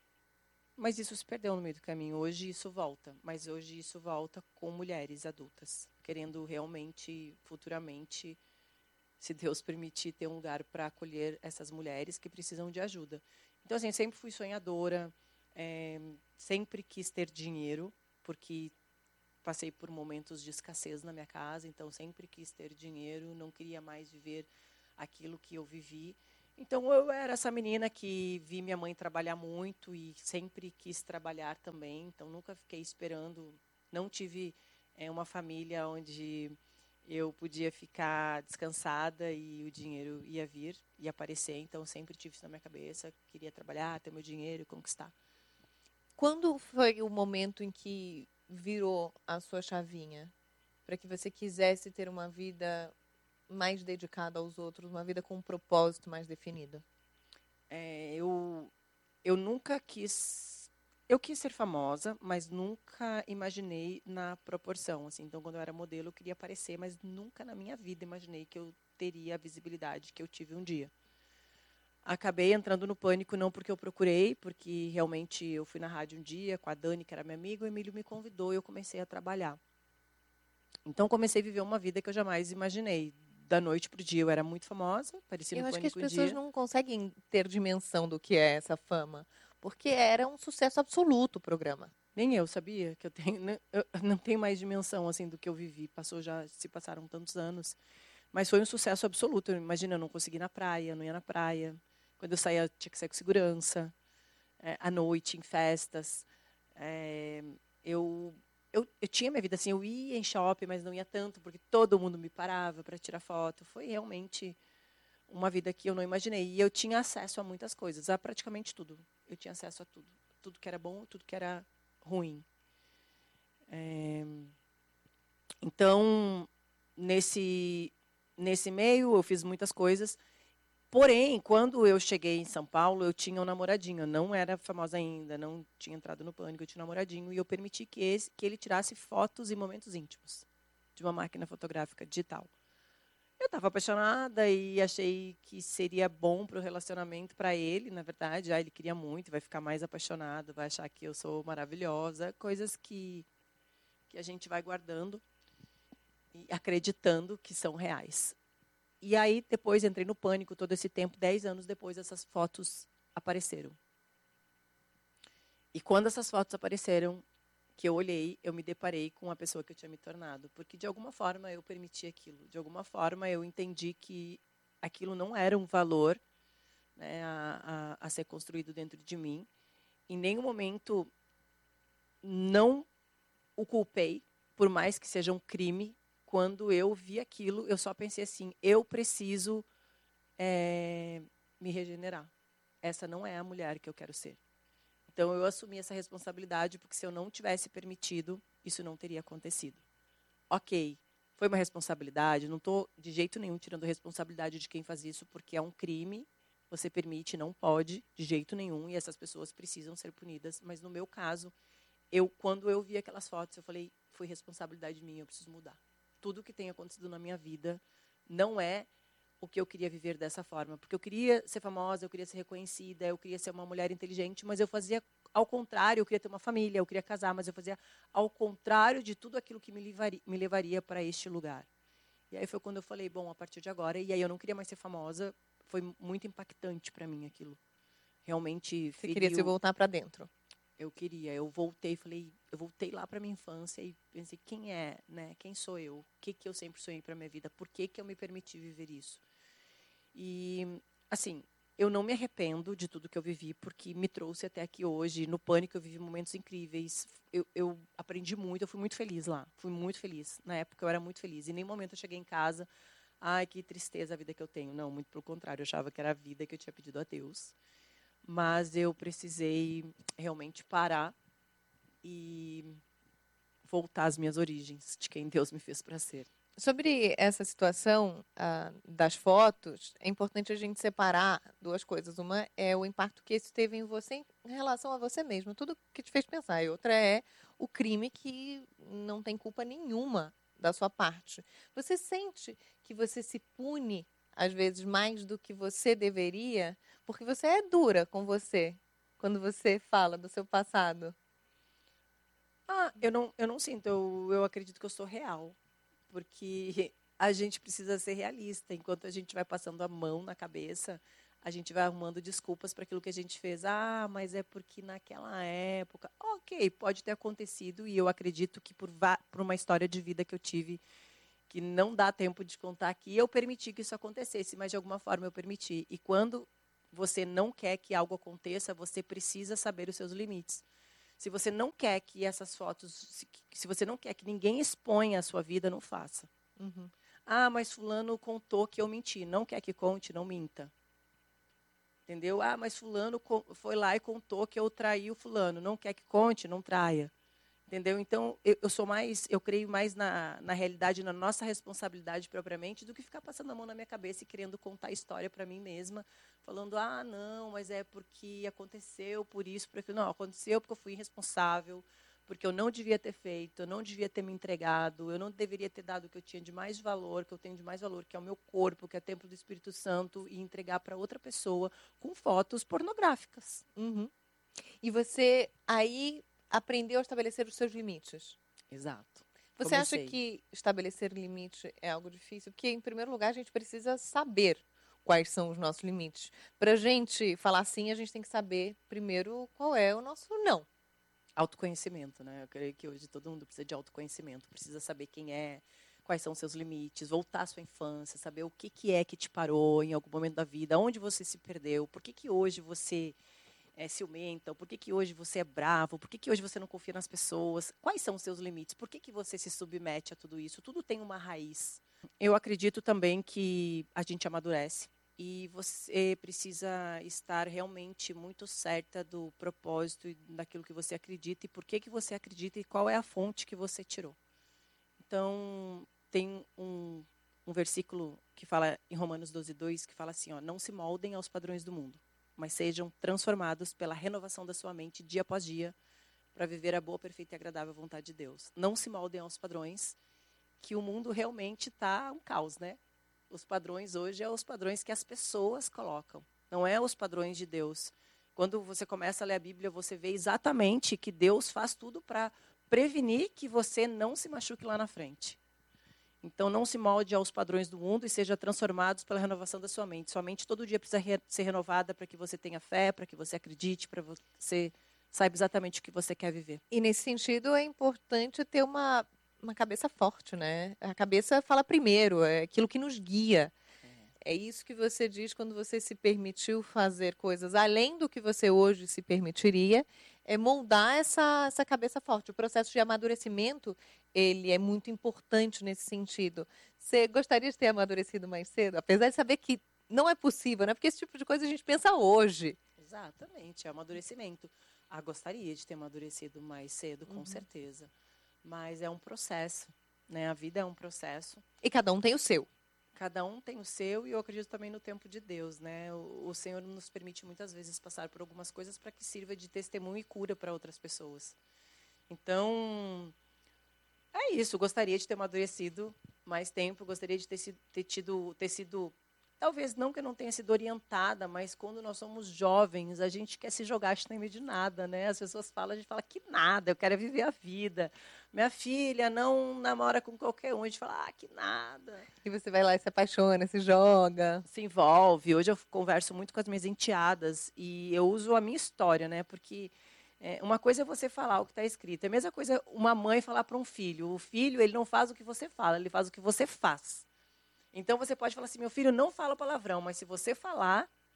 Mas isso se perdeu no meio do caminho. Hoje isso volta, mas hoje isso volta com mulheres adultas, querendo realmente, futuramente, se Deus permitir, ter um lugar para acolher essas mulheres que precisam de ajuda. Então, assim, sempre fui sonhadora, é, sempre quis ter dinheiro, porque passei por momentos de escassez na minha casa, então sempre quis ter dinheiro, não queria mais viver aquilo que eu vivi. Então, eu era essa menina que vi minha mãe trabalhar muito e sempre quis trabalhar também, então nunca fiquei esperando, não tive é, uma família onde eu podia ficar descansada e o dinheiro ia vir, ia aparecer. Então, sempre tive isso na minha cabeça. Queria trabalhar, ter meu dinheiro e conquistar. Quando foi o momento em que virou a sua chavinha? Para que você quisesse ter uma vida mais dedicada aos outros, uma vida com um propósito mais definido? É, eu, eu nunca quis... Eu quis ser famosa, mas nunca imaginei na proporção. Assim. Então, quando eu era modelo, eu queria aparecer, mas nunca na minha vida imaginei que eu teria a visibilidade que eu tive um dia. Acabei entrando no pânico, não porque eu procurei, porque realmente eu fui na rádio um dia com a Dani, que era minha amiga, o Emílio me convidou e eu comecei a trabalhar. Então, comecei a viver uma vida que eu jamais imaginei. Da noite para o dia, eu era muito famosa, parecia eu no acho Pânico que as um pessoas dia. não conseguem ter dimensão do que é essa fama. Porque era um sucesso absoluto o programa. Nem eu sabia que eu tenho, né, eu não tenho mais dimensão assim do que eu vivi. Passou já, se passaram tantos anos, mas foi um sucesso absoluto. Imagina, eu não consegui ir na praia, não ia na praia. Quando eu saía, tinha que sair com segurança. É, à noite, em festas, é, eu, eu eu tinha minha vida assim. Eu ia em shopping, mas não ia tanto porque todo mundo me parava para tirar foto. Foi realmente uma vida que eu não imaginei. E eu tinha acesso a muitas coisas, a praticamente tudo. Eu tinha acesso a tudo. Tudo que era bom, tudo que era ruim. É... Então, nesse, nesse meio, eu fiz muitas coisas. Porém, quando eu cheguei em São Paulo, eu tinha um namoradinho. Eu não era famosa ainda, não tinha entrado no pânico, eu tinha um namoradinho. E eu permiti que, esse, que ele tirasse fotos e momentos íntimos de uma máquina fotográfica digital. Eu estava apaixonada e achei que seria bom para o relacionamento para ele, na verdade. Ah, ele queria muito, vai ficar mais apaixonado, vai achar que eu sou maravilhosa. Coisas que, que a gente vai guardando e acreditando que são reais. E aí, depois, entrei no pânico todo esse tempo. Dez anos depois, essas fotos apareceram. E quando essas fotos apareceram, que eu olhei, eu me deparei com a pessoa que eu tinha me tornado. Porque, de alguma forma, eu permiti aquilo. De alguma forma, eu entendi que aquilo não era um valor, né, a, a, a ser construído dentro de mim. Em nenhum momento, não o culpei, por mais que seja um crime. Quando eu vi aquilo, eu só pensei assim, eu preciso é, me regenerar. Essa não é a mulher que eu quero ser. Então, eu assumi essa responsabilidade, porque se eu não tivesse permitido, isso não teria acontecido. Ok, foi uma responsabilidade, não estou de jeito nenhum tirando a responsabilidade de quem faz isso, porque é um crime, você permite, não pode, de jeito nenhum, e essas pessoas precisam ser punidas. Mas, no meu caso, eu, quando eu vi aquelas fotos, eu falei, foi responsabilidade minha, eu preciso mudar. Tudo que tem acontecido na minha vida não é o que eu queria viver dessa forma. Porque eu queria ser famosa, eu queria ser reconhecida, eu queria ser uma mulher inteligente, mas eu fazia ao contrário, eu queria ter uma família, eu queria casar, mas eu fazia ao contrário de tudo aquilo que me levaria, me levaria para este lugar. E aí foi quando eu falei, bom, a partir de agora, e aí eu não queria mais ser famosa, foi muito impactante para mim aquilo. Realmente Você queria se voltar para dentro? Eu queria, eu voltei, falei, eu voltei lá para minha infância e pensei, quem é, né? Quem sou eu? O que que eu sempre sonhei para minha vida? Por que que eu me permiti viver isso? E assim, eu não me arrependo de tudo que eu vivi, porque me trouxe até aqui hoje. No Pânico eu vivi momentos incríveis. Eu, eu aprendi muito, eu fui muito feliz lá. Fui muito feliz. Na época eu era muito feliz. Em nenhum momento eu cheguei em casa, ai, que tristeza a vida que eu tenho. Não, muito pelo contrário. Eu achava que era a vida que eu tinha pedido a Deus. Mas eu precisei realmente parar e voltar às minhas origens, de quem Deus me fez para ser. Sobre essa situação ah, das fotos, é importante a gente separar duas coisas. Uma é o impacto que isso teve em você em relação a você mesmo, tudo que te fez pensar. E outra é o crime que não tem culpa nenhuma da sua parte. Você sente que você se pune, às vezes, mais do que você deveria? Porque você é dura com você quando você fala do seu passado. Ah, eu não, eu não sinto. Eu, eu acredito que eu sou real. Porque a gente precisa ser realista. Enquanto a gente vai passando a mão na cabeça, a gente vai arrumando desculpas para aquilo que a gente fez. Ah, mas é porque naquela época... Ok, pode ter acontecido, e eu acredito que por, por uma história de vida que eu tive, que não dá tempo de contar aqui, eu permiti que isso acontecesse, mas de alguma forma eu permiti. E quando você não quer que algo aconteça, você precisa saber os seus limites. Se você não quer que essas fotos, se, se você não quer que ninguém exponha a sua vida, não faça. Uhum. Ah, mas fulano contou que eu menti. Não quer que conte, não minta. Entendeu? Ah, mas fulano foi lá e contou que eu traí o fulano. Não quer que conte, não traia. Entendeu? Então, eu, eu sou mais, eu creio mais na, na realidade, na nossa responsabilidade propriamente, do que ficar passando a mão na minha cabeça e querendo contar a história para mim mesma, falando, ah, não, mas é porque aconteceu por isso, por aquilo. Não, aconteceu porque eu fui irresponsável, porque eu não devia ter feito, eu não devia ter me entregado, eu não deveria ter dado o que eu tinha de mais valor, que eu tenho de mais valor, que é o meu corpo, que é o templo do Espírito Santo, e entregar para outra pessoa com fotos pornográficas. Uhum. E você aí aprendeu a estabelecer os seus limites. Exato. Você Comecei. acha que estabelecer limite é algo difícil? Porque, em primeiro lugar, a gente precisa saber quais são os nossos limites. Para a gente falar sim, a gente tem que saber, primeiro, qual é o nosso não. Autoconhecimento, né? Eu creio que hoje todo mundo precisa de autoconhecimento, precisa saber quem é, quais são os seus limites, voltar à sua infância, saber o que, que é que te parou em algum momento da vida, onde você se perdeu, por que, que hoje você é ciumenta, por que, que hoje você é bravo, por que, que hoje você não confia nas pessoas, quais são os seus limites, por que, que você se submete a tudo isso, tudo tem uma raiz. Eu acredito também que a gente amadurece e você precisa estar realmente muito certa do propósito e daquilo que você acredita e por que, que você acredita e qual é a fonte que você tirou. Então, tem um, um versículo que fala em Romanos doze, dois, que fala assim, ó, não se moldem aos padrões do mundo, mas sejam transformados pela renovação da sua mente dia após dia para viver a boa, perfeita e agradável vontade de Deus. Não se moldem aos padrões, que o mundo realmente está um caos, né? Os padrões hoje é os padrões que as pessoas colocam, não é os padrões de Deus. Quando você começa a ler a Bíblia, você vê exatamente que Deus faz tudo para prevenir que você não se machuque lá na frente. Então, não se molde aos padrões do mundo e seja transformados pela renovação da sua mente. Sua mente todo dia precisa re- ser renovada para que você tenha fé, para que você acredite, para que você saiba exatamente o que você quer viver. E, nesse sentido, é importante ter uma, uma cabeça forte, né? A cabeça fala primeiro, é aquilo que nos guia. É isso que você diz quando você se permitiu fazer coisas além do que você hoje se permitiria, é moldar essa, essa cabeça forte. O processo de amadurecimento, ele é muito importante nesse sentido. Você gostaria de ter amadurecido mais cedo? Apesar de saber que não é possível, né? Porque esse tipo de coisa a gente pensa hoje. Exatamente, é amadurecimento. Ah, gostaria de ter amadurecido mais cedo, com Uhum. certeza. Mas é um processo, né? A vida é um processo. E cada um tem o seu. Cada um tem o seu e eu acredito também no tempo de Deus, né? O, o Senhor nos permite muitas vezes passar por algumas coisas para que sirva de testemunho e cura para outras pessoas. Então, é isso. Gostaria de ter amadurecido mais tempo, gostaria de ter sido, ter tido, ter sido, talvez não que eu não tenha sido orientada, mas quando nós somos jovens, a gente quer se jogar acho, no meio de nada, né? As pessoas falam, a gente fala que nada, eu quero viver a vida. Minha filha não namora com qualquer um, a gente fala, ah, que nada. E você vai lá e se apaixona, se joga. Se envolve. Hoje eu converso muito com as minhas enteadas e eu uso a minha história, né? Porque é, uma coisa é você falar o que está escrito. É a mesma coisa uma mãe falar para um filho. O filho, ele não faz o que você fala, ele faz o que você faz. Então, você pode falar assim, meu filho não fala palavrão, mas se você falar,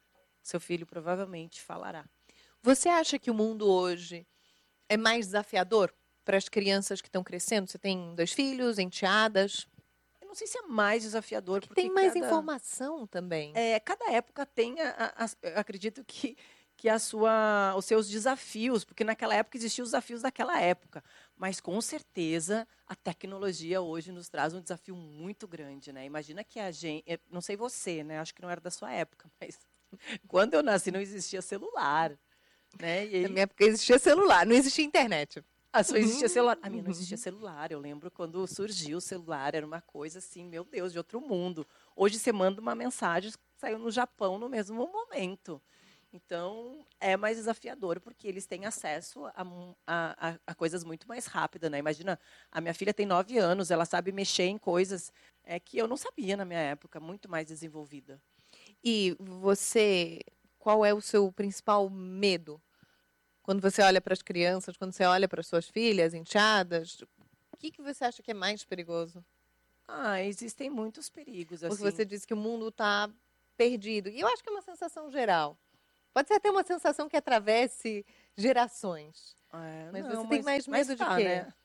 seu filho provavelmente falará. Você acha que o mundo hoje é mais desafiador para as crianças que estão crescendo? Você tem dois filhos, enteadas? Eu não sei se é mais desafiador, porque Tem mais cada, informação também. é, cada época tem, a, a, a, eu acredito que, que a sua, os seus desafios, porque naquela época existiam os desafios daquela época. Mas, com certeza, a tecnologia hoje nos traz um desafio muito grande, né? Imagina que a gente... eu não sei você, né? Acho que não era da sua época, mas quando eu nasci não existia celular, né? E aí, Na minha época existia celular, não existia internet. a sua existia celular. A minha não existia celular. Eu lembro quando surgiu o celular, era uma coisa assim, meu Deus, de outro mundo. Hoje você manda uma mensagem, saiu no Japão no mesmo momento. Então, é mais desafiador, porque eles têm acesso a, a, a coisas muito mais rápidas, né? Imagina, a minha filha tem nove anos, ela sabe mexer em coisas é, que eu não sabia na minha época, muito mais desenvolvida. E você, qual é o seu principal medo? Quando você olha para as crianças, quando você olha para as suas filhas, enteadas, o que, que você acha que é mais perigoso? Ah, existem muitos perigos, assim. Porque você disse que o mundo está perdido. E eu acho que é uma sensação geral. Pode ser até uma sensação que atravesse gerações. É, mas não, você tem mais medo mas de tá, quê? né?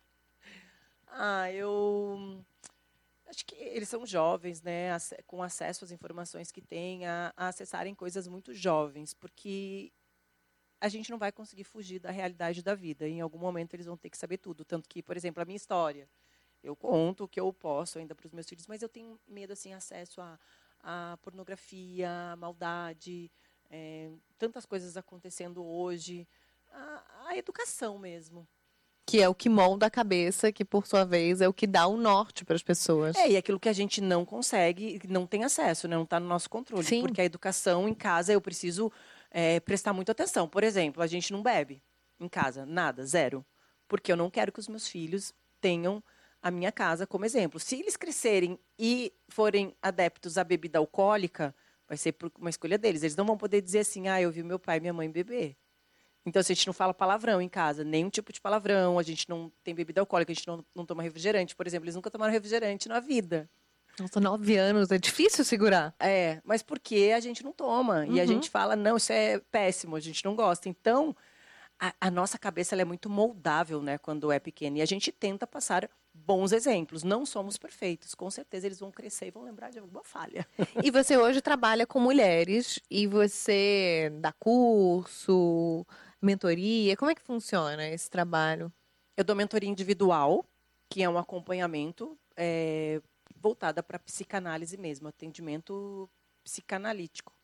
Ah, eu acho que eles são jovens, né, ace- com acesso às informações que têm, a, a acessarem coisas muito jovens, porque a gente não vai conseguir fugir da realidade da vida. Em algum momento eles vão ter que saber tudo, tanto que, por exemplo, a minha história, eu conto o que eu posso ainda para os meus filhos, mas eu tenho medo, assim, acesso a, a pornografia, a maldade, é, tantas coisas acontecendo hoje, a, a educação mesmo. Que é o que molda a cabeça, que por sua vez é o que dá o norte para as pessoas. É, e aquilo que a gente não consegue, não tem acesso, né? Não está no nosso controle. Sim. Porque a educação em casa eu preciso é, prestar muita atenção. Por exemplo, a gente não bebe em casa, nada, zero. Porque eu não quero que os meus filhos tenham a minha casa como exemplo. Se eles crescerem e forem adeptos à bebida alcoólica, vai ser por uma escolha deles. Eles não vão poder dizer assim, ah, eu vi meu pai e minha mãe beber. Então, assim, a gente não fala palavrão em casa, nenhum tipo de palavrão, a gente não tem bebida alcoólica, a gente não, não toma refrigerante, por exemplo. Eles nunca tomaram refrigerante na vida. Nossa, nove anos, é difícil segurar. É, mas porque a gente não toma. E a Uhum. gente fala, não, isso é péssimo, a gente não gosta. Então, a, a nossa cabeça ela é muito moldável, né, quando é pequena. E a gente tenta passar bons exemplos. Não somos perfeitos. Com certeza eles vão crescer e vão lembrar de alguma falha. E você hoje trabalha com mulheres e você dá curso, mentoria. Como é que funciona esse trabalho? Eu dou mentoria individual, que é um acompanhamento é, voltada para psicanálise mesmo, atendimento psicanalítico.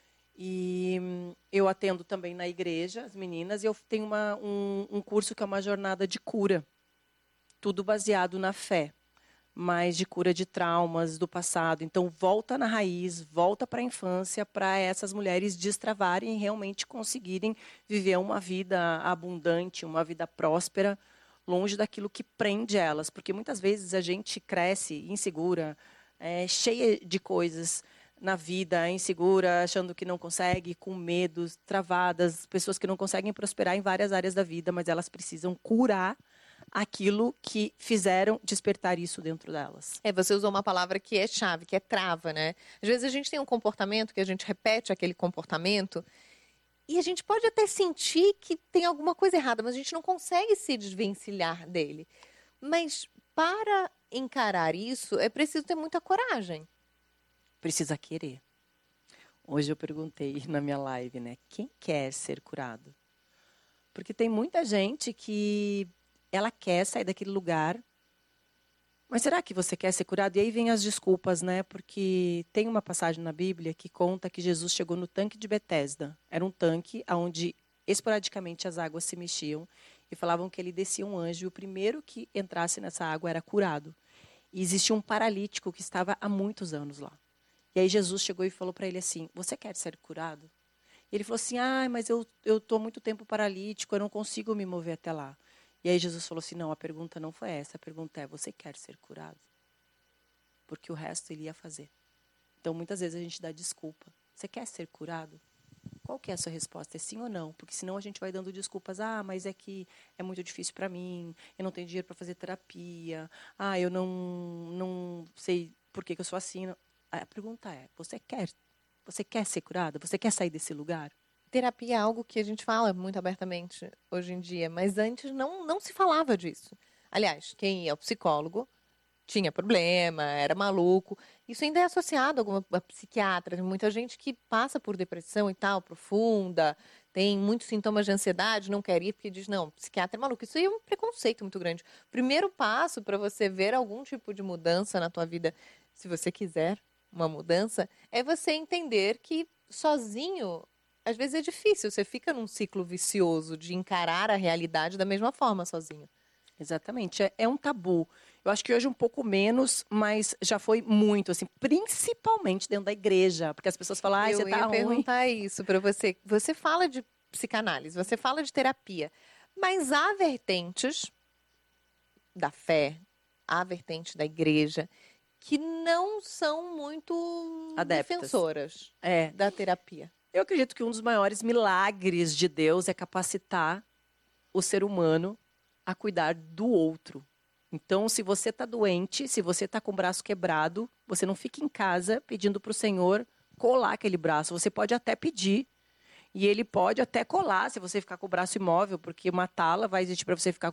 E hum, eu atendo também na igreja as meninas e eu tenho uma, um, um curso que é uma jornada de cura, tudo baseado na fé, mas de cura de traumas do passado. Então, volta na raiz, volta para a infância, para essas mulheres destravarem e realmente conseguirem viver uma vida abundante, uma vida próspera, longe daquilo que prende elas. Porque muitas vezes a gente cresce insegura, é, cheia de coisas na vida, insegura, achando que não consegue, com medos, travadas, pessoas que não conseguem prosperar em várias áreas da vida, mas elas precisam curar aquilo que fizeram despertar isso dentro delas. É, você usou uma palavra que é chave, que é trava, né? Às vezes a gente tem um comportamento que a gente repete aquele comportamento e a gente pode até sentir que tem alguma coisa errada, mas a gente não consegue se desvencilhar dele. Mas para encarar isso, é preciso ter muita coragem. Precisa querer. Hoje eu perguntei na minha live, né? Quem quer ser curado? Porque tem muita gente que ela quer sair daquele lugar, mas será que você quer ser curado? E aí vem as desculpas, né? Porque tem uma passagem na Bíblia que conta que Jesus chegou no tanque de Betesda. Era um tanque onde esporadicamente as águas se mexiam e falavam que ele descia um anjo e o primeiro que entrasse nessa água era curado. E existia um paralítico que estava há muitos anos lá. E aí Jesus chegou e falou para ele assim, você quer ser curado? E ele falou assim, ah, mas eu eu estou muito tempo paralítico, eu não consigo me mover até lá. E aí Jesus falou assim, não, a pergunta não foi essa, a pergunta é, você quer ser curado? Porque o resto ele ia fazer. Então, muitas vezes a gente dá desculpa. Você quer ser curado? Qual que é a sua resposta? É sim ou não? Porque senão a gente vai dando desculpas. Ah, mas é que é muito difícil para mim, eu não tenho dinheiro para fazer terapia, ah, eu não, não sei por que, que eu sou assim. A pergunta é, você quer Você quer ser curada? Você quer sair desse lugar? Terapia é algo que a gente fala muito abertamente hoje em dia, mas antes não, não se falava disso. Aliás, quem ia ao psicólogo tinha problema, era maluco. Isso ainda é associado a alguma a psiquiatra. Tem muita gente que passa por depressão e tal, profunda, tem muitos sintomas de ansiedade, não quer ir porque diz, não, psiquiatra é maluco. Isso aí é um preconceito muito grande. O primeiro passo para você ver algum tipo de mudança na tua vida, se você quiser uma mudança, é você entender que sozinho, às vezes é difícil. Você fica num ciclo vicioso de encarar a realidade da mesma forma sozinho. Exatamente, é, é um tabu. Eu acho que hoje um pouco menos, mas já foi muito, assim, principalmente dentro da igreja, porque as pessoas falam, ah, você tá Eu ruim. ia perguntar isso para você. Você fala de psicanálise, você fala de terapia, mas há vertentes da fé, há vertentes da igreja que não são muito Adeptas. defensoras É. da terapia. Eu acredito que um dos maiores milagres de Deus é capacitar o ser humano a cuidar do outro. Então, se você está doente, se você está com o braço quebrado, você não fica em casa pedindo para o Senhor colar aquele braço. Você pode até pedir. E ele pode até colar se você ficar com o braço imóvel, porque uma tala vai existir para você ficar com